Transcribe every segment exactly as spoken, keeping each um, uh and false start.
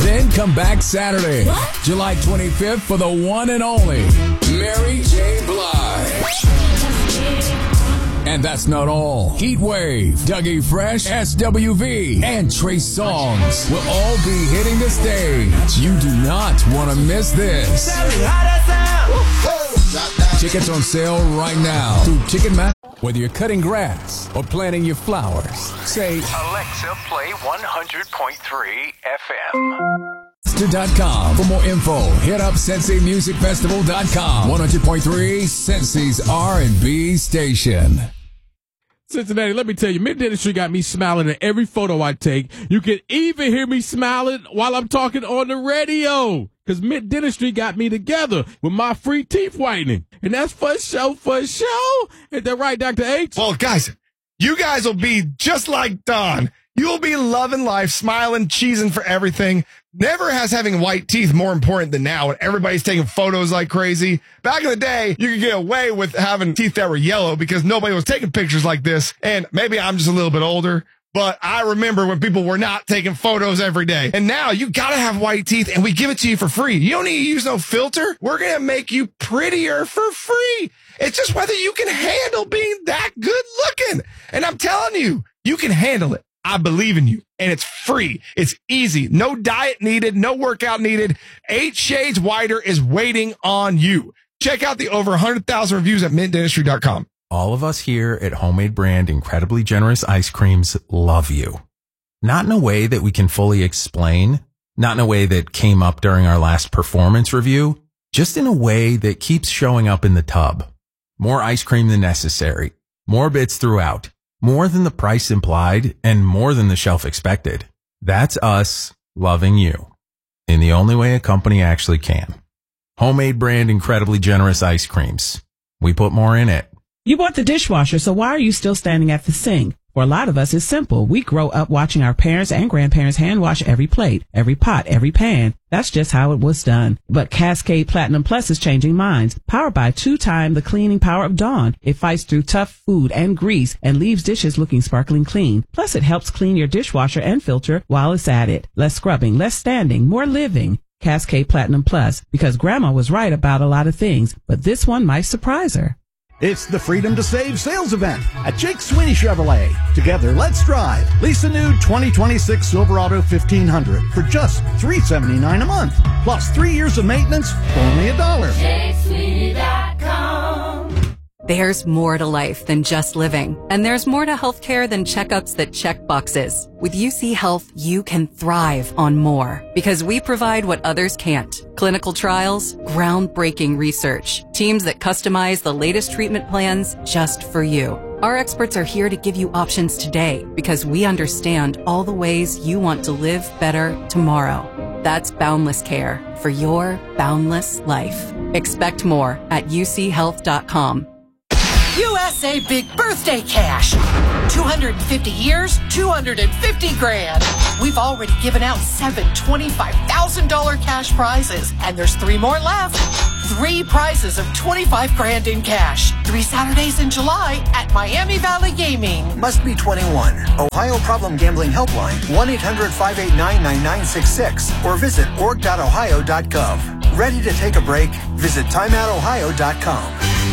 Then come back Saturday, what? July twenty-fifth for the one and only Mary J. Blige. And that's not all. Heatwave, Dougie Fresh, S W V, and Trey Songz will all be hitting the stage. You do not want to miss this. Tickets on sale right now through Ticketmaster. Whether you're cutting grass or planting your flowers, say, Alexa, play one hundred point three F M. Dot com. For more info, hit up Cincy Music Festival dot com. one hundred point three Cincy's R and B station. Cincinnati, let me tell you, Mint Dentistry got me smiling at every photo I take. You can even hear me smiling while I'm talking on the radio. Because Mint Dentistry got me together with my free teeth whitening. And that's for sure, for sure. Ain't that right, Doctor H? Well, guys, you guys will be just like Don. You'll be loving life, smiling, cheesing for everything. Never has having white teeth more important than now when everybody's taking photos like crazy. Back in the day, you could get away with having teeth that were yellow because nobody was taking pictures like this. And maybe I'm just a little bit older, but I remember when people were not taking photos every day. And now you got to have white teeth and we give it to you for free. You don't need to use no filter. We're going to make you prettier for free. It's just whether you can handle being that good looking. And I'm telling you, you can handle it. I believe in you, and it's free. It's easy. No diet needed, no workout needed. Eight Shades Whiter is waiting on you. Check out the over one hundred thousand reviews at mint dentistry dot com. All of us here at Homemade Brand Incredibly Generous Ice Creams love you. Not in a way that we can fully explain, not in a way that came up during our last performance review, just in a way that keeps showing up in the tub. More ice cream than necessary, more bits throughout. More than the price implied and more than the shelf expected. That's us loving you in the only way a company actually can. Homemade Brand Incredibly Generous Ice Creams. We put more in it. You bought the dishwasher, so why are you still standing at the sink? For a lot of us, it's simple. We grow up watching our parents and grandparents hand wash every plate, every pot, every pan. That's just how it was done. But Cascade Platinum Plus is changing minds. Powered by two-time the cleaning power of Dawn, it fights through tough food and grease and leaves dishes looking sparkling clean. Plus, it helps clean your dishwasher and filter while it's at it. Less scrubbing, less standing, more living. Cascade Platinum Plus, because Grandma was right about a lot of things, but this one might surprise her. It's the Freedom to Save sales event at Jake Sweeney Chevrolet. Together, let's drive. Lease a new twenty twenty-six Silverado fifteen hundred for just three hundred seventy-nine dollars a month. Plus three years of maintenance for only a dollar. Jake Sweeney dot com. There's more to life than just living. And there's more to healthcare than checkups that check boxes. With U C Health, you can thrive on more. Because we provide what others can't. Clinical trials, groundbreaking research, teams that customize the latest treatment plans just for you. Our experts are here to give you options today because we understand all the ways you want to live better tomorrow. That's Boundless Care for your boundless life. Expect more at U C health dot com. U S A Big Birthday Cash. two hundred fifty years, two hundred fifty grand. We've already given out seven twenty-five thousand dollars cash prizes, and there's three more left. Three prizes of twenty-five grand in cash. Three Saturdays in July at Miami Valley Gaming. Must be twenty-one. Ohio Problem Gambling Helpline, one eight hundred five eight nine nine nine six six, or visit org dot ohio dot gov. Ready to take a break? Visit time out ohio dot com.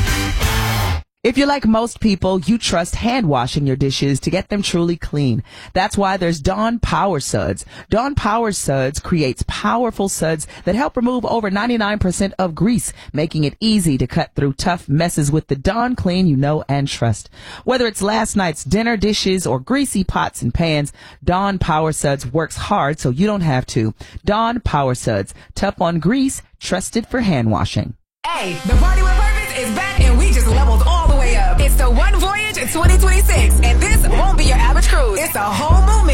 If you're like most people, you trust hand washing your dishes to get them truly clean. That's why there's Dawn Power Suds. Dawn Power Suds creates powerful suds that help remove over ninety-nine percent of grease, making it easy to cut through tough messes with the Dawn Clean you know and trust. Whether it's last night's dinner dishes or greasy pots and pans, Dawn Power Suds works hard so you don't have to. Dawn Power Suds, tough on grease, trusted for hand washing. Hey, the Party with Purpose is back and we just leveled all the way up. It's the One Voyage twenty twenty-six, and this won't be your average cruise. It's a whole movement.